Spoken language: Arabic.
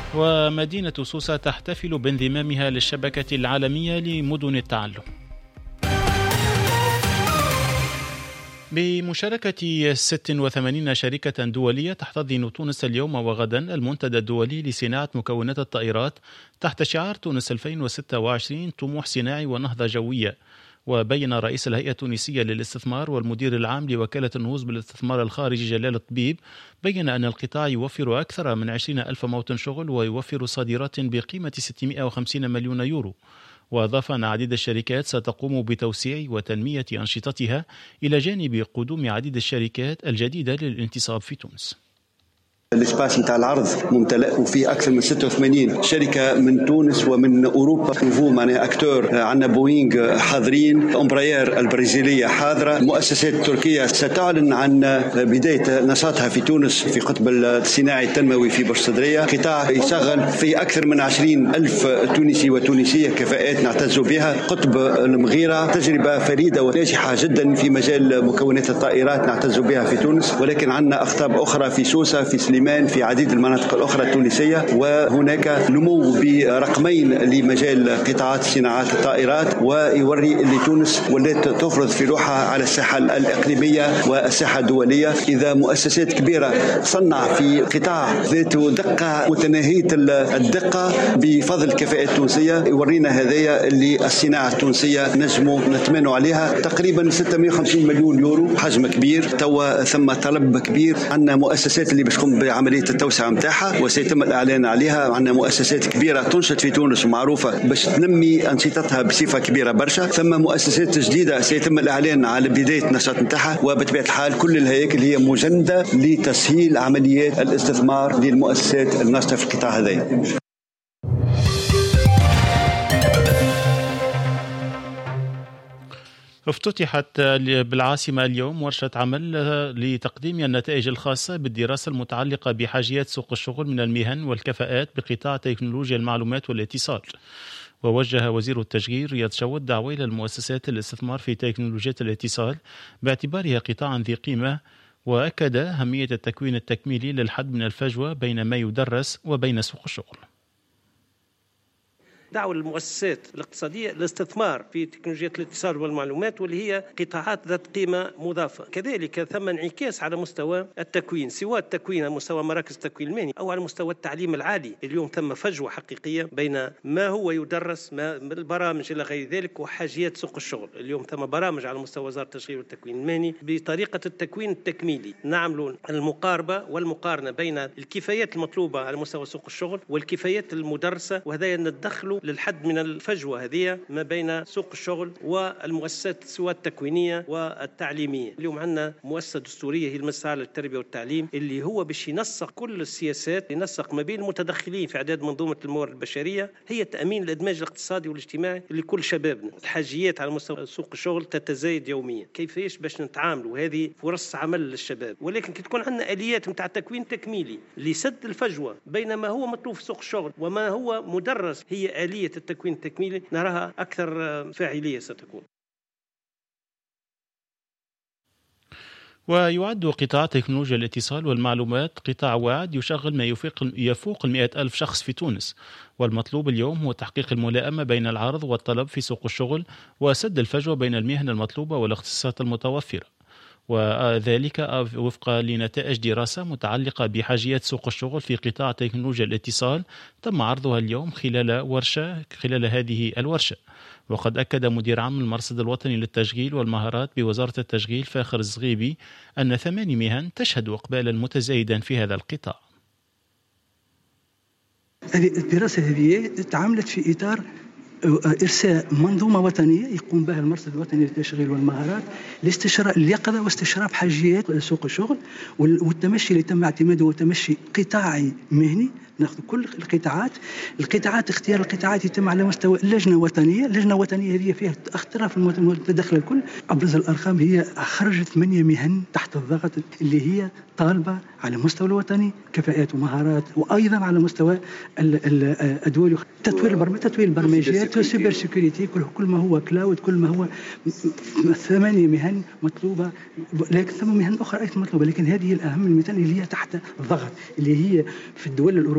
ومدينة سوسة تحتفل بانضمامها للشبكة العالمية لمدن التعلم. بمشاركة 86 شركة دولية تحتضن تونس اليوم وغدا المنتدى الدولي لصناعة مكونات الطائرات تحت شعار تونس 2026 طموح صناعي ونهضة جوية. وبين رئيس الهيئة التونسية للاستثمار والمدير العام لوكالة النهوض بالاستثمار الخارجي جلال الطبيب بين أن القطاع يوفر أكثر من 20,000 موطن شغل ويوفر صادرات بقيمة 650 مليون يورو. وأضاف أن عديد الشركات ستقوم بتوسيع وتنمية أنشطتها إلى جانب قدوم عديد الشركات الجديدة للانتصاب في تونس. الاسباس نتاع العرض ممتلئ وفيه اكثر من 86 شركه من تونس ومن اوروبا. نوفو معناها اكتور، عندنا بوينغ حاضرين، امبراير البرازيليه حاضره، مؤسسات تركيه ستعلن عن بدايه نشاطها في تونس في قطب الصناعي التنموي في بورصدريه. قطاع يشغل في اكثر من 20,000 تونسي وتونسيه، كفاءات نعتز بها. قطب المغيره تجربه فريده وناجحه جدا في مجال مكونات الطائرات نعتز بها في تونس، ولكن عندنا اقطاب اخرى في سوسه، في سليمان، في عديد المناطق الأخرى التونسية. وهناك نمو برقمين لمجال قطاعات صناعات الطائرات، ويوري أن تونس ولات تفرض في روحها على الساحة الإقليمية والساحة الدولية. إذا مؤسسات كبيرة تصنع في قطاع ذات دقة متناهية الدقة بفضل الكفاءات التونسية، يورينا هذايا اللي الصناعة التونسية نجموا نتمنوا عليها. تقريبا 650 مليون يورو، حجم كبير. توا ثم طلب كبير. عندنا مؤسسات اللي باش تقوم عملية التوسعة متاعها وسيتم الإعلان عليها. عندنا مؤسسات كبيرة تنشط في تونس ومعروفة باش تنمي أنشطتها بصفة كبيرة برشا. ثم مؤسسات جديدة سيتم الإعلان على بداية النشاط متاعها. وبطبيعة الحال كل الهياكل هي مجندة لتسهيل عمليات الاستثمار للمؤسسات الناشطة في القطاع هذا. افتتحت بالعاصمة اليوم ورشة عمل لتقديم النتائج الخاصة بالدراسة المتعلقة بحاجيات سوق الشغل من المهن والكفاءات بقطاع تكنولوجيا المعلومات والاتصال. ووجه وزير التشغيل رياض شاود دعوة إلى المؤسسات الاستثمار في تكنولوجيات الاتصال باعتبارها قطاعا ذي قيمة، وأكد أهمية التكوين التكميلي للحد من الفجوة بين ما يدرس وبين سوق الشغل. دعوة المؤسسات الاقتصادية للاستثمار في تكنولوجيات الاتصال والمعلومات واللي هي قطاعات ذات قيمة مضافة. كذلك ثم انعكاس على مستوى التكوين، سواء التكوين على مستوى مراكز التكوين المهني أو على مستوى التعليم العالي. اليوم ثم فجوة حقيقية بين ما هو يدرس ما البرامج إلى غير ذلك وحاجيات سوق الشغل. اليوم ثم برامج على مستوى وزارة التشغيل والتكوين المهني بطريقة التكوين التكميلي نعمل المقاربة والمقارنة بين الكفايات المطلوبة على مستوى سوق الشغل والكفايات المدرسة، وهذا ندخل للحد من الفجوة هذه ما بين سوق الشغل والمؤسسات سواء التكوينية والتعليمية. اليوم عندنا مؤسسة دستورية هي المجلس للتربية والتعليم اللي هو باش ينسق كل السياسات، ينسق ما بين المتدخلين في إعداد منظومة الموارد البشرية، هي تأمين الإدماج الاقتصادي والاجتماعي لكل شبابنا. الحاجيات على مستوى سوق الشغل تتزايد يوميا، كيفاش باش نتعاملوا هذه فرص عمل للشباب. ولكن كي تكون عندنا آليات متاع تكوين تكميلي لسد الفجوة بين ما هو مطلوب في سوق الشغل وما هو مدرس، هي آلية التكوين التكميلي نراها أكثر فاعلية ستكون. ويعد قطاع تكنولوجيا الاتصال والمعلومات قطاع واعد يشغل ما يفوق 100,000 شخص في تونس، والمطلوب اليوم هو تحقيق الملائمة بين العرض والطلب في سوق الشغل وسد الفجوة بين المهن المطلوبة والاختصاصات المتوفرة، وذلك وفق لنتائج دراسة متعلقة بحاجيات سوق الشغل في قطاع تكنولوجيا الاتصال تم عرضها اليوم خلال هذه الورشة. وقد أكد مدير عام المرصد الوطني للتشغيل والمهارات بوزارة التشغيل فاخر الزغيبي أن 8 مهن تشهد إقبالا متزايدا في هذا القطاع. الدراسة هذه تعاملت في إطار إرساء منظومة وطنية يقوم بها المرصد الوطني للتشغيل والمهارات ليقظة واستشراف حاجيات سوق الشغل، والتمشي اللي تم اعتماده هو تمشي قطاعي مهني. ناخذ كل القطاعات اختيار القطاعات يتم على مستوى اللجنة الوطنية. اللجنة الوطنية هذه فيها اختراف المتدخل الكل. أبرز الأرقام هي خرجت 8 مهن تحت الضغط اللي هي طالبة على مستوى الوطني كفاءات ومهارات، وأيضا على مستوى الدولي تطوير البرمجيات وسيبر سيكوريتي، كل ما هو كلاود، كل ما هو 8 مهن مطلوبة، لكن ثم مهن أخرى أيضا مطلوبة، لكن هذه الأهم المثال اللي هي تحت الضغط اللي هي في الدول الأوروبية